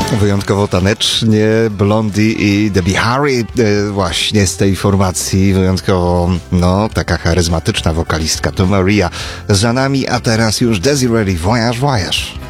Wyjątkowo tanecznie Blondie i Debbie Harry właśnie z tej formacji, wyjątkowo taka charyzmatyczna wokalistka to Maria za nami, a teraz już Desiree Voyage Voyage.